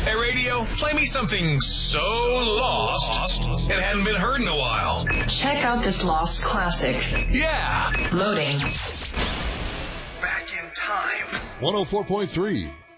Hey, radio, play me something so lost it hadn't been heard in a while. Check out this lost classic. Yeah. Loading. Back in time. 104.3